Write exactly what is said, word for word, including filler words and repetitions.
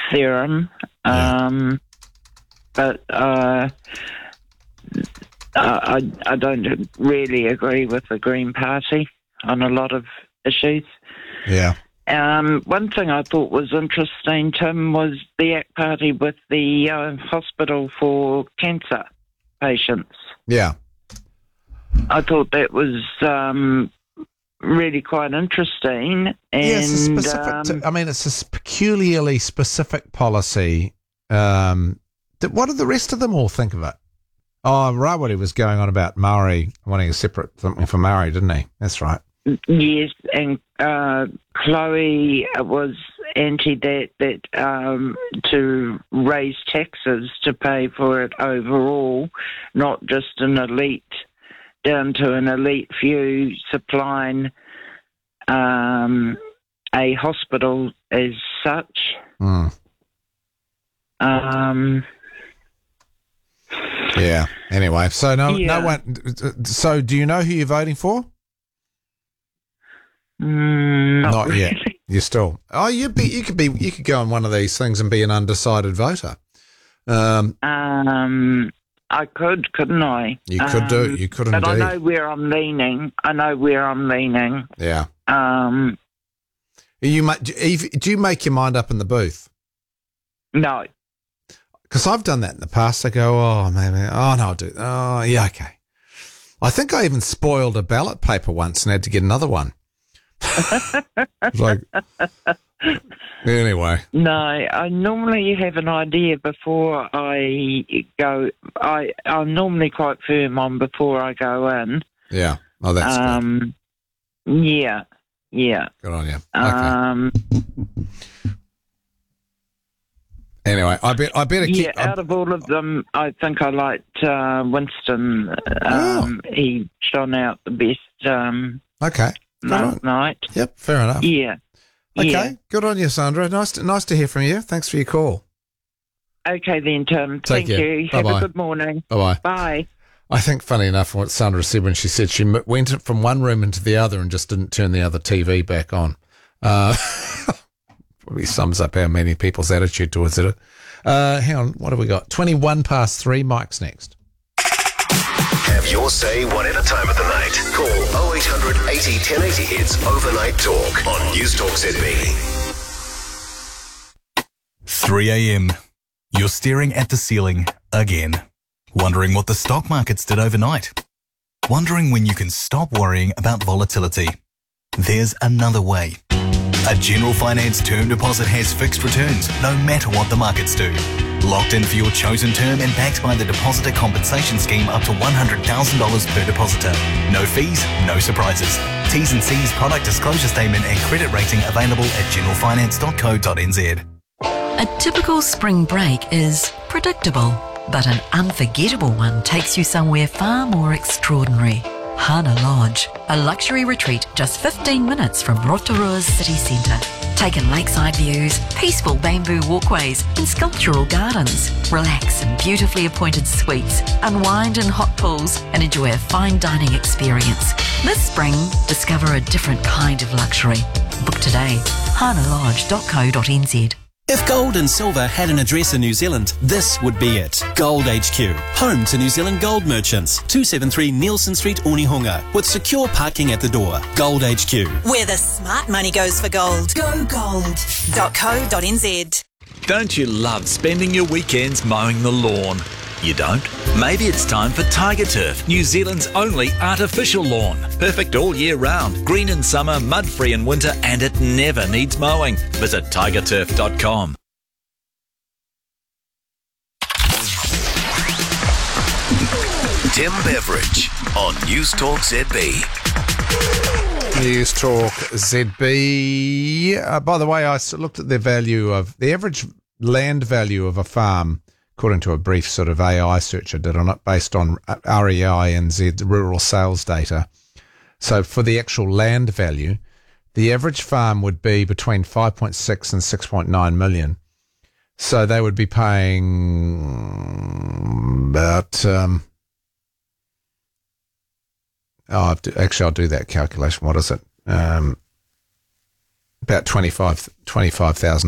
theorem, um, yeah. but uh, I, I don't really agree with the Green Party on a lot of issues. Yeah. Um, one thing I thought was interesting, Tim, was the ACT Party with the uh, hospital for cancer patients. Yeah. I thought that was um, really quite interesting. And, yeah, it's a specific. Um, to, I mean, it's a peculiarly specific policy. Um, that, what did the rest of them all think of it? Oh, Rawiri was going on about Maori wanting a separate something for Maori, didn't he? That's right. Yes, and uh, Chloe was anti that, that um, to raise taxes to pay for it overall, not just an elite, down to an elite few supplying um, a hospital as such. Mm. Um. Yeah. Anyway, so no, yeah. no one. So, do you know who you're voting for? Mm, not, not really. yet. You're still. Oh, you be. You could be. You could go on one of these things and be an undecided voter. Um. Um. I could, couldn't I? You could um, do. You could but indeed. I know where I'm leaning. I know where I'm leaning. Yeah. Um. You ma- do you make your mind up in the booth? No. Because I've done that in the past. I go, oh, maybe, oh, no, I'll do, oh, yeah, okay. I think I even spoiled a ballot paper once and had to get another one. Like, anyway. No, I normally have an idea before I go. I, I'm normally quite firm on before I go in. Yeah. Oh, that's um, good. Yeah, yeah. Good on you. Okay. Um, Anyway, I bet I better keep. Yeah, out of all of them, I think I liked uh, Winston. Um, oh. He shone out the best. Um, okay. last night. Yep, fair enough. Yeah. Okay, yeah. Good on you, Sandra. Nice to, nice to hear from you. Thanks for your call. Okay then, Tim. Take Thank care. you. Bye-bye. Have a good morning. Bye-bye. Bye. I think, funny enough, what Sandra said when she said she went from one room into the other and just didn't turn the other T V back on. Uh, probably sums up how many people's attitude towards it. Uh, hang on, what have we got? twenty-one past three. Mike's next. Have your say whatever time of the night. Call oh eight hundred eighty ten eighty hits Overnight Talk on News Talk Z B. three a.m. You're staring at the ceiling again. Wondering what the stock markets did overnight. Wondering when you can stop worrying about volatility. There's another way. A General Finance term deposit has fixed returns no matter what the markets do. Locked in for your chosen term and backed by the Depositor Compensation Scheme up to one hundred thousand dollars per depositor. No fees, no surprises. T's and C's, product disclosure statement and credit rating available at general finance dot co dot n z. A typical spring break is predictable, but an unforgettable one takes you somewhere far more extraordinary. Hana Lodge, a luxury retreat just fifteen minutes from Rotorua's city centre. Take in lakeside views, peaceful bamboo walkways and sculptural gardens. Relax in beautifully appointed suites, unwind in hot pools and enjoy a fine dining experience. This spring, discover a different kind of luxury. Book today, hana lodge dot co dot n z. If gold and silver had an address in New Zealand, this would be it. Gold H Q, home to New Zealand gold merchants. two seventy-three Nielsen Street, Onehunga, with secure parking at the door. Gold H Q. Where the smart money goes for gold. Go gold dot co dot n z. Don't you love spending your weekends mowing the lawn? You don't? Maybe it's time for Tiger Turf, New Zealand's only artificial lawn. Perfect all year round, green in summer, mud-free in winter, and it never needs mowing. Visit tiger turf dot com. Tim Beveridge on News Talk Z B. News Talk Z B. Uh, by the way, I looked at the value of the average land value of a farm, according to a brief sort of A I search I did on it, based on R E I N Z rural sales data. So for the actual land value, the average farm would be between five point six and six point nine million. So they would be paying about, um, oh, I've to, actually I'll do that calculation. What is it? Um, about twenty-five thousand